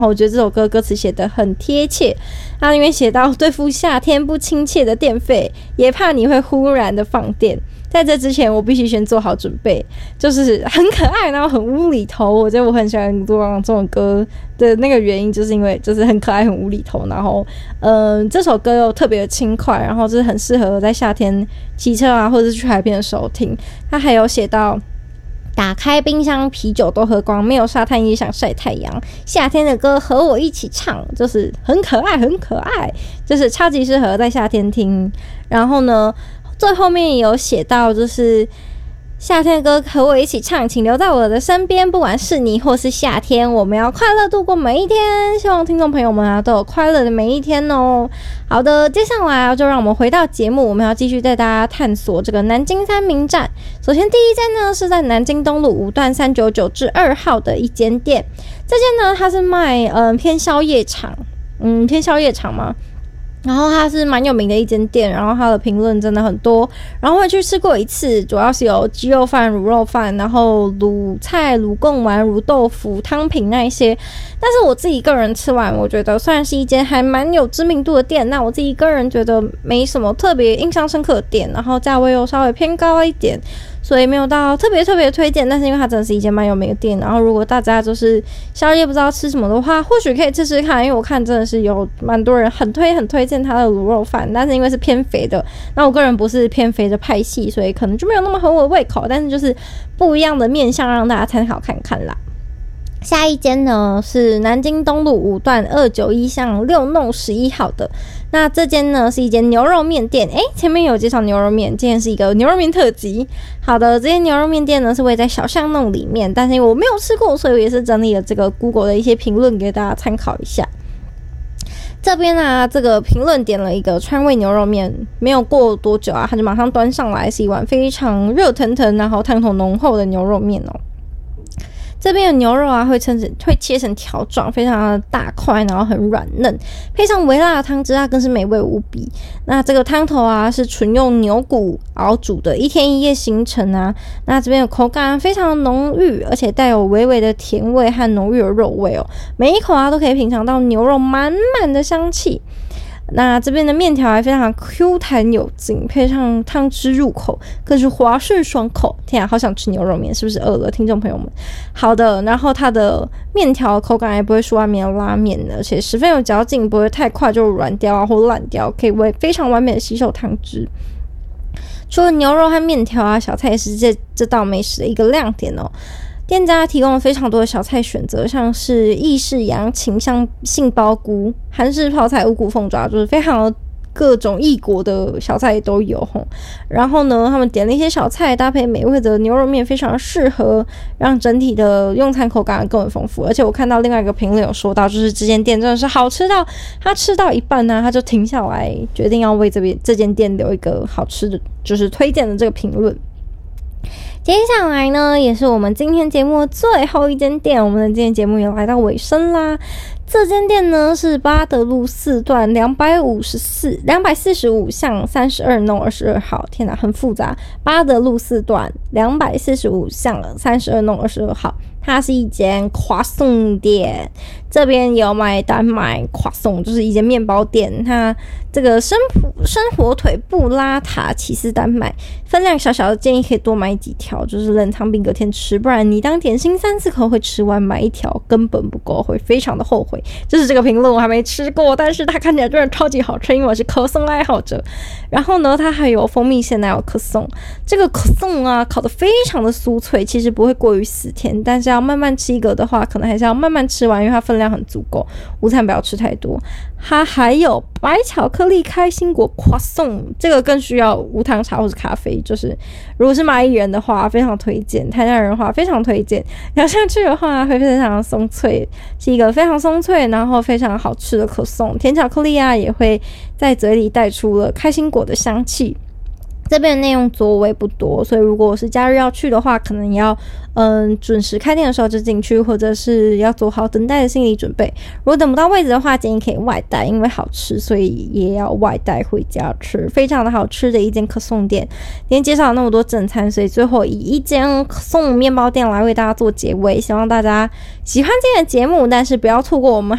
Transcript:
我觉得这首歌歌词写得很贴切，它里面写到对付夏天不亲切的电费，也怕你会忽然的放电。在这之前，我必须先做好准备，就是很可爱，然后很无厘头。我觉得我很喜欢杜邦这种歌的那个原因，就是因为就是很可爱、很无厘头。然后，这首歌又特别的轻快，然后就是很适合在夏天骑车啊，或者是去海边的时候听。它还有写到，打开冰箱，啤酒都喝光，没有沙滩也想晒太阳。夏天的歌和我一起唱，就是很可爱，很可爱，就是超级适合在夏天听。然后呢，最后面也有写到，就是夏天的歌和我一起唱，请留在我的身边，不管是你或是夏天，我们要快乐度过每一天。希望听众朋友们啊都有快乐的每一天哦。好的，接下来就让我们回到节目，我们要继续带大家探索这个南京三民站。首先第一间呢是在南京东路5段399至2号的一间店，这间呢它是卖偏宵夜场，偏宵夜场吗？然后它是蛮有名的一间店，然后它的评论真的很多，然后我也去吃过一次，主要是有鸡肉饭、卤肉饭，然后卤菜、卤贡丸、卤豆腐、汤品那一些。但是我自己个人吃完，我觉得虽然是一间还蛮有知名度的店，那我自己个人觉得没什么特别印象深刻的店，然后价位又稍微偏高一点，所以没有到特别推荐。但是因为它真的是一间蛮有名的店，然后如果大家就是宵夜不知道吃什么的话，或许可以吃吃看，因为我看真的是有蛮多人很推荐它的卤肉饭，但是因为是偏肥的，那我个人不是偏肥的派系，所以可能就没有那么合我的胃口，但是就是不一样的面向让大家参考看看啦。下一间呢是南京东路5段291巷6弄11号的，那这间呢是一间牛肉面店。前面有介绍牛肉面，今天是一个牛肉面特辑。好的，这间牛肉面店呢是位在小巷弄里面，但是因为我没有吃过，所以我也是整理了这个 Google 的一些评论给大家参考一下。这边啊，这个评论点了一个川味牛肉面，没有过多久啊，他就马上端上来，是一碗非常热腾腾，然后汤头浓厚的牛肉面哦。这边的牛肉啊会切成条状，非常的大块，然后很软嫩，配上微辣的汤汁啊，更是美味无比。那这个汤头啊是纯用牛骨熬煮的，1天1夜形成啊。那这边的口感非常的浓郁，而且带有微微的甜味和浓郁的肉味哦。每一口啊都可以品尝到牛肉满满的香气。那这边的面条还非常 Q 弹有劲，配上汤汁入口，更是滑顺爽口。天啊，好想吃牛肉面，是不是饿了，听众朋友们？好的，然后它的面条口感也不会输外面的拉面，而且十分有嚼劲，不会太快就软掉啊或烂掉，可以非常完美的吸收汤汁。除了牛肉和面条啊，小菜也是这道美食的一个亮点哦。店家提供了非常多的小菜选择，像是意式洋芹、杏鲍菇、韩式泡菜、五谷凤爪，就是非常各种异国的小菜都有吼。然后呢，他们点了一些小菜搭配美味的牛肉面，非常适合让整体的用餐口感更丰富。而且我看到另外一个评论有说到，就是这间店真的是好吃到他吃到一半呢，他就停下来决定要为这间店留一个好吃的，就是推荐的这个评论。接下来呢，也是我们今天节目的最后一间店，我们的今天节目也来到尾声啦。这间店呢是巴德路4段245巷32弄22号。天哪，很复杂。巴德路4段245巷32弄22号，它是一间croissant送店，这边也有卖丹麦croissant，就是一间面包店。它这个生火腿布拉塔起司丹麦，分量小小的，建议可以多买几条，就是冷藏冰隔天吃，不然你当点心3-4口会吃完，买一条根本不够，会非常的后悔。就是这个评论我还没吃过，但是它看起来真的超级好吃，因为我是可颂爱好者。然后呢，它还有蜂蜜鲜奶油可颂，这个可颂啊烤得非常的酥脆，其实不会过于死甜，但是要慢慢吃一个的话，可能还是要慢慢吃完，因为它分量很足够，午餐不要吃太多。它还有白巧克力开心果croissant，这个更需要无糖茶或是咖啡，就是如果是蚂蚁人的话非常推荐，台南人的话非常推荐，咬下去的话会非常松脆，是一个非常松脆然后非常好吃的可颂，甜巧克力啊也会在嘴里带出了开心果的香气。 这边的内容座位不多，所以如果我是假日要去的话，可能要准时开店的时候就进去，或者是要做好等待的心理准备。如果等不到位置的话，建议可以外带，因为好吃，所以也要外带回家吃。非常的好吃的一间可颂店。今天介绍了那么多正餐，所以最后以一间可颂面包店来为大家做结尾。希望大家喜欢今天的节目，但是不要错过我们